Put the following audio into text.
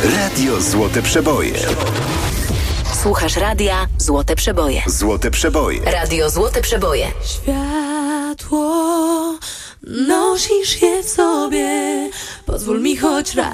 Radio Złote Przeboje. Słuchasz radia Złote Przeboje. Złote Przeboje. Radio Złote Przeboje. Światło, nosisz je w sobie. Pozwól mi choć raz